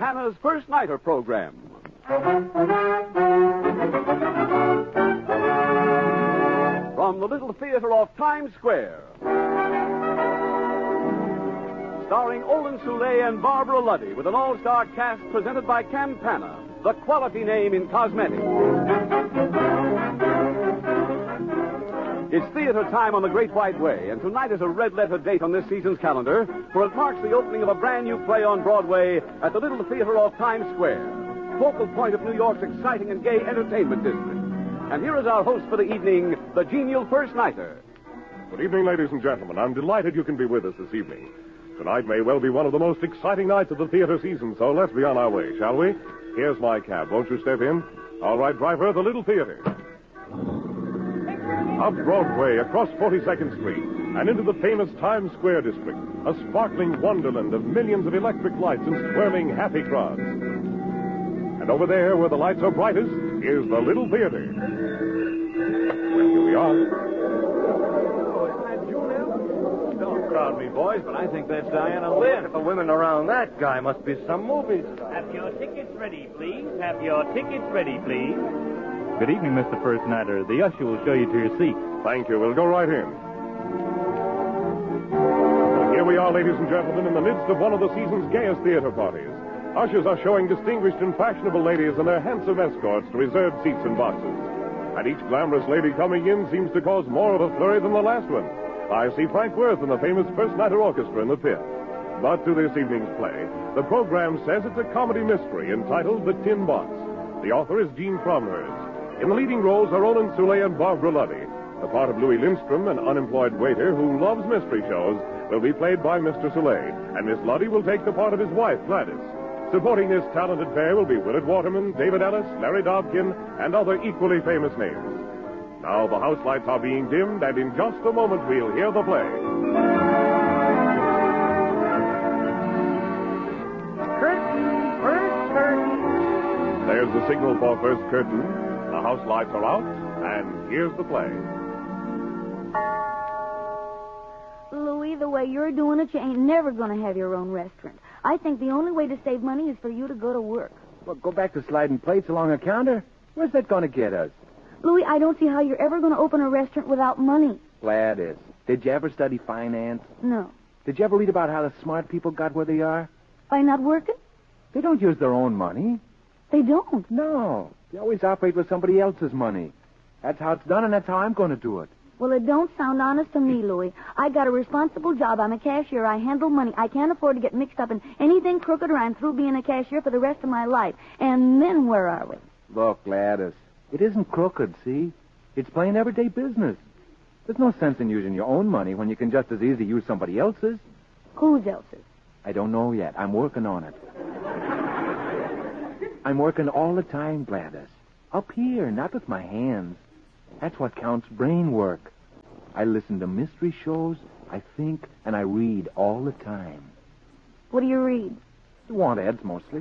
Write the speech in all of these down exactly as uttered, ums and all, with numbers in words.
Campana's First Nighter program. From the Little Theater off Times Square. Starring Olin Soule and Barbara Luddy with an all-star cast presented by Campana, the quality name in cosmetics. It's theater time on the Great White Way, and tonight is a red-letter date on this season's calendar, for it marks the opening of a brand-new play on Broadway at the Little Theater off Times Square, focal point of New York's exciting and gay entertainment district. And here is our host for the evening, the genial First Nighter. Good evening, ladies and gentlemen. I'm delighted you can be with us this evening. Tonight may well be one of the most exciting nights of the theater season, so let's be on our way, shall we? Here's my cab. Won't you step in? All right, driver, the Little Theater. Up Broadway, across forty-second Street, and into the famous Times Square district, a sparkling wonderland of millions of electric lights and swirling happy crowds. And over there, where the lights are brightest, is the Little Theater. Well, here we are. Don't crowd me, boys, but I think that's Diana Lynn. The women around that guy must be some movie star. Have your tickets ready, please. Have your tickets ready, please. Good evening, Mister First Nighter. The usher will show you to your seat. Thank you. We'll go right in. Well, here we are, ladies and gentlemen, in the midst of one of the season's gayest theater parties. Ushers are showing distinguished and fashionable ladies and their handsome escorts to reserved seats and boxes. And each glamorous lady coming in seems to cause more of a flurry than the last one. I see Frank Worth and the famous First Nighter Orchestra in the pit. But to this evening's play, the program says it's a comedy mystery entitled The Tin Box. The author is Gene Cromhurst. In the leading roles are Olin Soule and Barbara Luddy. The part of Louis Lindstrom, an unemployed waiter who loves mystery shows, will be played by Mister Soule, and Miss Luddy will take the part of his wife, Gladys. Supporting this talented pair will be Willard Waterman, David Ellis, Larry Dobkin, and other equally famous names. Now the house lights are being dimmed, and in just a moment we'll hear the play. Curtain, first curtain. There's the signal for first curtain. The house lights are out, and here's the play. Louis, the way you're doing it, you ain't never going to have your own restaurant. I think the only way to save money is for you to go to work. Well, go back to sliding plates along a counter? Where's that going to get us? Louis, I don't see how you're ever going to open a restaurant without money. Gladys, did you ever study finance? No. Did you ever read about how the smart people got where they are? By not working? They don't use their own money. They don't? No. They always operate with somebody else's money. That's how it's done, and that's how I'm going to do it. Well, it don't sound honest to me, Louis. I got a responsible job. I'm a cashier. I handle money. I can't afford to get mixed up in anything crooked, or I'm through being a cashier for the rest of my life. And then where are we? Look, Gladys, it isn't crooked, see? It's plain everyday business. There's no sense in using your own money when you can just as easily use somebody else's. Whose else's? I don't know yet. I'm working on it. I'm working all the time, Gladys. Up here, not with my hands. That's what counts brain work. I listen to mystery shows, I think, and I read all the time. What do you read? Want ads, mostly.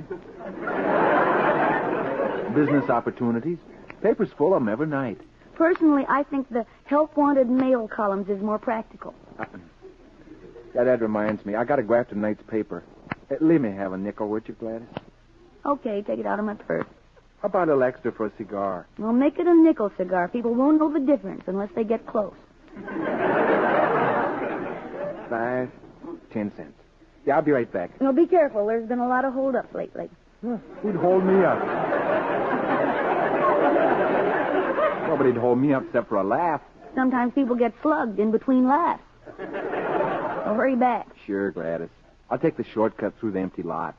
Business opportunities. Paper's full of them every night. Personally, I think the help-wanted mail columns is more practical. Uh, yeah, that reminds me. I got to go after tonight's paper. Uh, leave me have a nickel, would you, Gladys? Okay, take it out of my purse. How about a little extra for a cigar? Well, make it a nickel cigar. People won't know the difference unless they get close. Five, ten cents. Yeah, I'll be right back. Well, be careful. There's been a lot of hold-ups lately. Huh, who'd hold me up? Nobody'd hold me up except for a laugh. Sometimes people get slugged in between laughs. Well, hurry back. Sure, Gladys. I'll take the shortcut through the empty lot.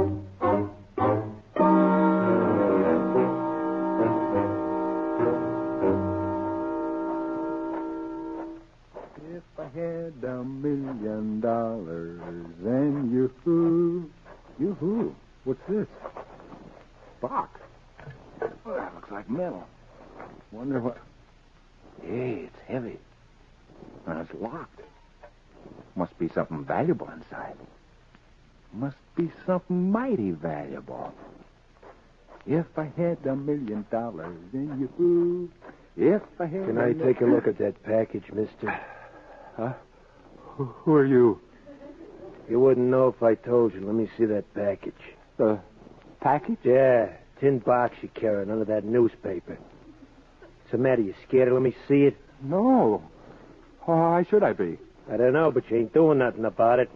If I had a million dollars and you-hoo, you-hoo, what's this? Box. Well, that looks like metal. Wonder what... Hey, it's heavy. And it's locked. Must be something valuable inside. Must be something mighty valuable. If I had a million dollars and you-hoo, if I had... Can I take a look at that package, mister? Huh? Who are you? You wouldn't know if I told you. Let me see that package. Uh, package? Yeah, tin box you carrying under that newspaper. What's the matter? You scared to let me see it? No. Why should I be? I don't know, but you ain't doing nothing about it.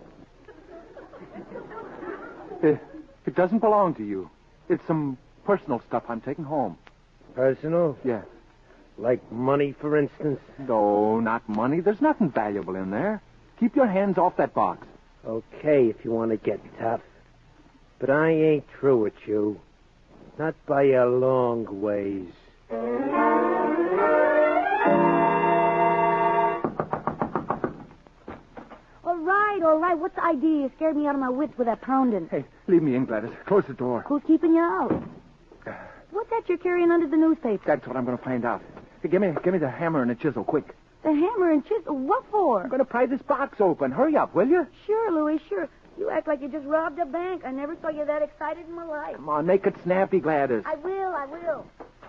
It, it doesn't belong to you. It's some personal stuff I'm taking home. Personal? Yes. Like money, for instance? No, not money. There's nothing valuable in there. Keep your hands off that box. Okay, if you want to get tough. But I ain't through with you. Not by a long ways. All right, all right. What's the idea? You scared me out of my wits with that pounding. Hey, leave me in, Gladys. Close the door. Who's keeping you out? What's that you're carrying under the newspaper? That's what I'm going to find out. Hey, give me, give me the hammer and a chisel, quick. The hammer and chisel? What for? I'm going to pry this box open. Hurry up, will you? Sure, Louis, sure. You act like you just robbed a bank. I never saw you that excited in my life. Come on, make it snappy, Gladys. I will, I will.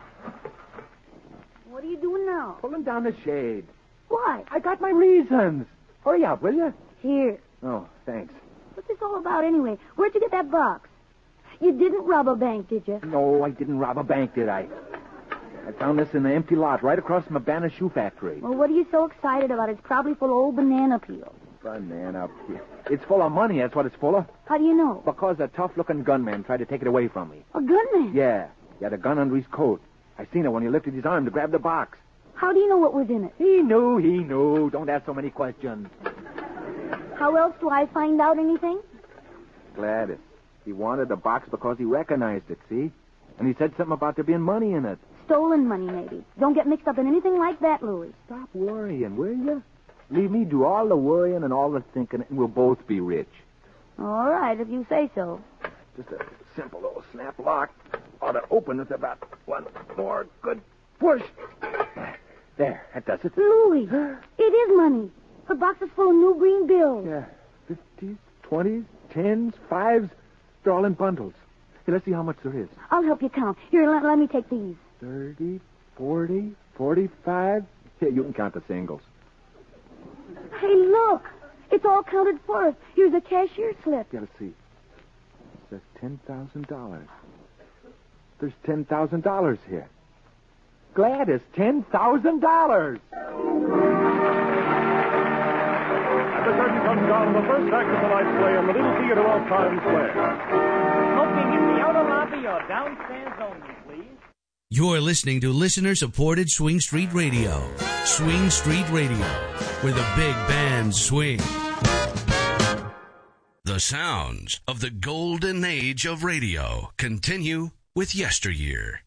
What are you doing now? Pulling down the shade. Why? I got my reasons. Hurry up, will you? Here. Oh, thanks. What's this all about anyway? Where'd you get that box? You didn't rob a bank, did you? No, I didn't rob a bank, did I? I found this in the empty lot right across from a Banner shoe factory. Well, what are you so excited about? It's probably full of old banana peels. Banana peel. It's full of money, that's what it's full of. How do you know? Because a tough-looking gunman tried to take it away from me. A gunman? Yeah. He had a gun under his coat. I seen it when he lifted his arm to grab the box. How do you know what was in it? He knew, he knew. Don't ask so many questions. How else do I find out anything? Gladys. He wanted the box because he recognized it, see? And he said something about there being money in it. Stolen money, maybe. Don't get mixed up in anything like that, Louis. Stop worrying, will you? Leave me do all the worrying and all the thinking, and we'll both be rich. All right, if you say so. Just a simple little snap lock. Ought to open with about one more good push. There, that does it. Louis, it is money. The box is full of new green bills. Yeah, fifties, twenties, tens, fives. They're all in bundles. Hey, let's see how much there is. I'll help you count. Here, let, let me take these. Thirty, forty, forty-five. Here, you can count the singles. Hey, look. It's all counted for us. Here's a cashier's slip. Yeah, let's see. It says ten thousand dollars. There's ten thousand dollars here. Gladys, ten thousand dollars. And the curtain comes down on the first act of tonight's play in the Little Theater off Times Square. Smoking in the outer lobby or downstairs only, please. You're listening to listener-supported Swing Street Radio. Swing Street Radio, where the big bands swing. The sounds of the golden age of radio continue with Yesteryear.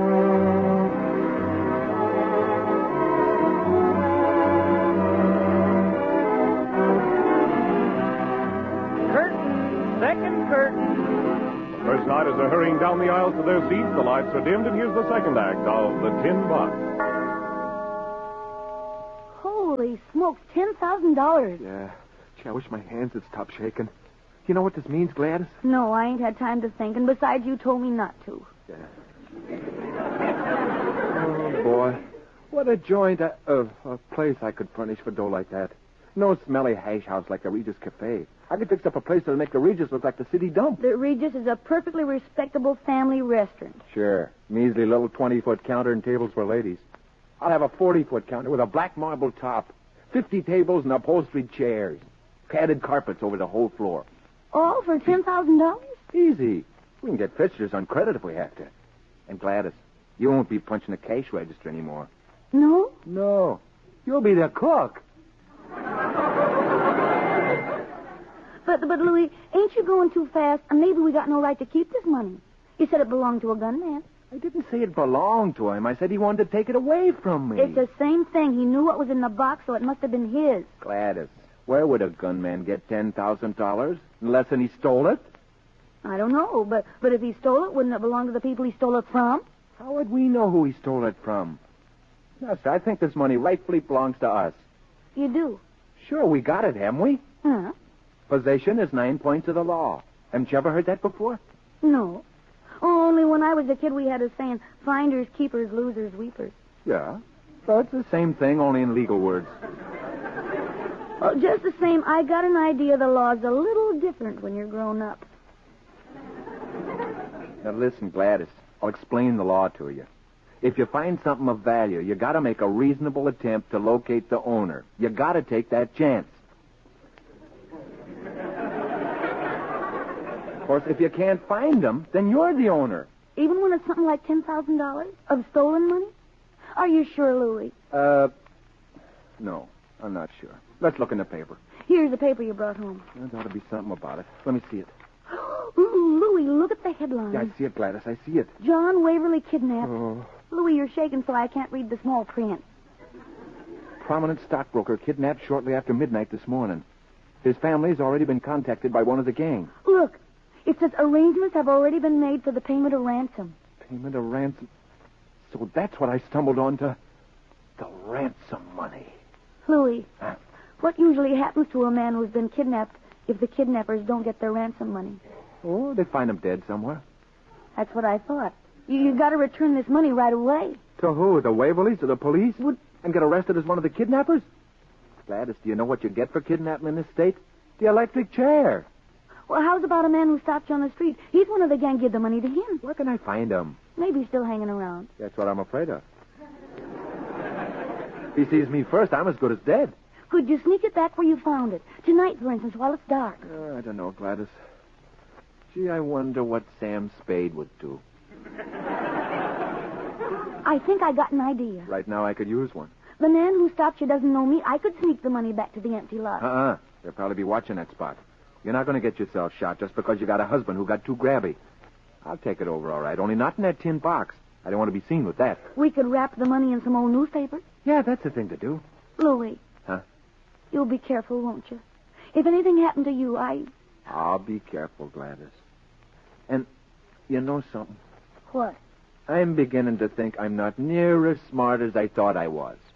Curtain, second curtain. First nighters are hurrying down the aisles to their seats. The lights are dimmed, and here's the second act of The Tin Box. Holy smokes, ten thousand dollars. Yeah. Gee, I wish my hands had stopped shaking. You know what this means, Gladys? No, I ain't had time to think, and besides, you told me not to. Yeah. Oh, boy. What a joint, uh, uh, a place I could furnish for dough like that. No smelly hash house like the Regis Cafe. I could fix up a place that'll make the Regis look like the city dump. The Regis is a perfectly respectable family restaurant. Sure. Measly little twenty-foot counter and tables for ladies. I'll have a forty-foot counter with a black marble top, fifty tables and upholstered chairs, padded carpets over the whole floor. All for ten thousand dollars? Easy. We can get fixtures on credit if we have to. And Gladys, you won't be punching the cash register anymore. No? No. You'll be the cook. But, but, Louis, ain't you going too fast? And maybe we got no right to keep this money. You said it belonged to a gunman. I didn't say it belonged to him. I said he wanted to take it away from me. It's the same thing. He knew what was in the box, so it must have been his. Gladys, where would a gunman get ten thousand dollars? Unless he stole it? I don't know, but, but if he stole it, wouldn't it belong to the people he stole it from? How would we know who he stole it from? Yes, I think this money rightfully belongs to us. You do? Sure, we got it, haven't we? Huh? Possession is nine points of the law. Haven't you ever heard that before? No. Only when I was a kid, we had a saying, finders, keepers, losers, weepers. Yeah. So it's the same thing, only in legal words. Oh, just the same, I got an idea the law's a little different when you're grown up. Now, listen, Gladys. I'll explain the law to you. If you find something of value, you got to make a reasonable attempt to locate the owner. You got to take that chance. Of course, if you can't find them, then you're the owner. Even when it's something like ten thousand dollars of stolen money? Are you sure, Louie? Uh, no, I'm not sure. Let's look in the paper. Here's the paper you brought home. There ought to be something about it. Let me see it. Ooh, Louie, look at the headline. Yeah, I see it, Gladys. I see it. John Waverly kidnapped. Oh. Louie, you're shaking so I can't read the small print. Prominent stockbroker kidnapped shortly after midnight this morning. His family's already been contacted by one of the gang. Look, it says arrangements have already been made for the payment of ransom. Payment of ransom? So that's what I stumbled onto. The ransom money. Louie, Huh? what usually happens to a man who's been kidnapped if the kidnappers don't get their ransom money? Oh, they find him dead somewhere. That's what I thought. You, you got to return this money right away. To who? The Waverleys or the police? Would... And get arrested as one of the kidnappers? Gladys, do you know what you get for kidnapping in this state? The electric chair. Well, how's about a man who stopped you on the street? He's one of the gang. Give the money to him. Where can I find him? Maybe he's still hanging around. That's what I'm afraid of. If he sees me first, I'm as good as dead. Could you sneak it back where you found it? Tonight, for instance, while it's dark. Uh, I don't know, Gladys. Gee, I wonder what Sam Spade would do. I think I got an idea. Right now, I could use one. The man who stopped you doesn't know me. I could sneak the money back to the empty lot. Uh-uh. They'll probably be watching that spot. You're not going to get yourself shot just because you got a husband who got too grabby. I'll take it over all right, only not in that tin box. I don't want to be seen with that. We could wrap the money in some old newspaper. Yeah, that's the thing to do. Louie. Huh? You'll be careful, won't you? If anything happened to you, I... I'll be careful, Gladys. And you know something? What? I'm beginning to think I'm not near as smart as I thought I was.